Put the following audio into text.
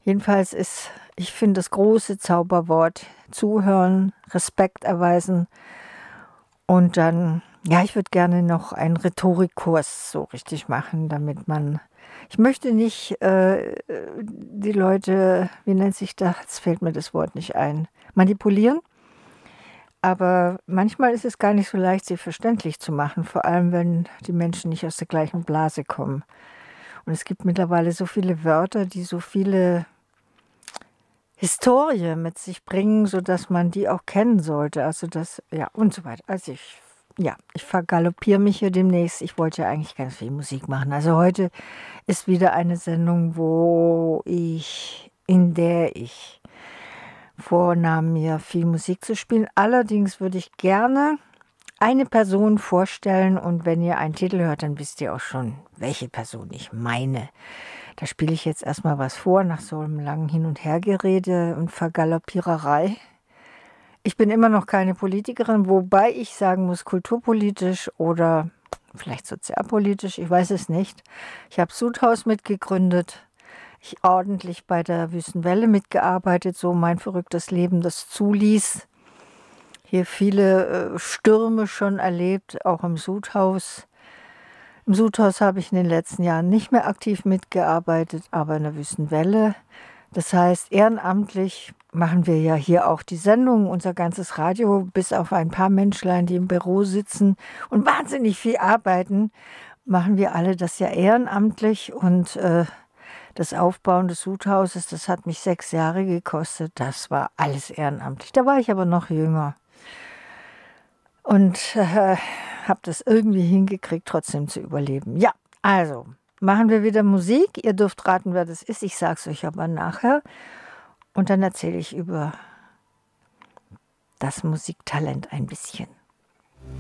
Jedenfalls ich finde, das große Zauberwort zuhören, Respekt erweisen und dann, ja, ich würde gerne noch einen Rhetorikkurs so richtig machen, ich möchte nicht die Leute, wie nennt sich das, jetzt fällt mir das Wort nicht ein, manipulieren, aber manchmal ist es gar nicht so leicht, sie verständlich zu machen, vor allem wenn die Menschen nicht aus der gleichen Blase kommen. Und es gibt mittlerweile so viele Wörter, die so viele Historie mit sich bringen, sodass man die auch kennen sollte. Also das, ja, und so weiter. Ich vergaloppiere mich hier demnächst. Ich wollte ja eigentlich ganz viel Musik machen. Also heute ist wieder eine Sendung, in der ich vornahm, mir viel Musik zu spielen. Allerdings würde ich gerne eine Person vorstellen und wenn ihr einen Titel hört, dann wisst ihr auch schon, welche Person ich meine. Da spiele ich jetzt erstmal was vor, nach so einem langen Hin- und Hergerede und Vergaloppiererei. Ich bin immer noch keine Politikerin, wobei ich sagen muss, kulturpolitisch oder vielleicht sozialpolitisch, ich weiß es nicht. Ich habe Sudhaus mitgegründet, ich ordentlich bei der Wüstenwelle mitgearbeitet, so mein verrücktes Leben das zuließ. Hier viele Stürme schon erlebt, auch im Sudhaus. Im Sudhaus habe ich in den letzten Jahren nicht mehr aktiv mitgearbeitet, aber in der Wüstenwelle. Das heißt, ehrenamtlich machen wir ja hier auch die Sendung, unser ganzes Radio, bis auf ein paar Menschlein, die im Büro sitzen und wahnsinnig viel arbeiten, machen wir alle das ja ehrenamtlich. Und das Aufbauen des Sudhauses, das hat mich 6 Jahre gekostet. Das war alles ehrenamtlich. Da war ich aber noch jünger. Und habe das irgendwie hingekriegt, trotzdem zu überleben. Ja, also machen wir wieder Musik. Ihr dürft raten, wer das ist. Ich sage es euch aber nachher. Und dann erzähle ich über das Musiktalent ein bisschen.